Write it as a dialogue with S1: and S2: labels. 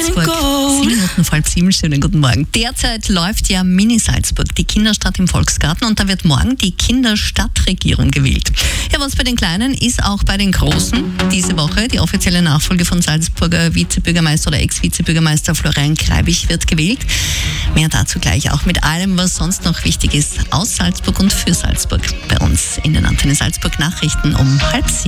S1: Salzburg. 7 Minuten vor 7, schönen guten Morgen. Derzeit läuft ja Mini-Salzburg, die Kinderstadt im Volksgarten, und da wird morgen die Kinderstadtregierung gewählt. Ja, was bei den Kleinen ist auch bei den Großen. Diese Woche die offizielle Nachfolge von Salzburger Vizebürgermeister oder Ex-Vizebürgermeister Florian Kreibich wird gewählt. Mehr dazu gleich auch mit allem, was sonst noch wichtig ist aus Salzburg und für Salzburg. Bei uns in den Antenne Salzburg Nachrichten um 6:30.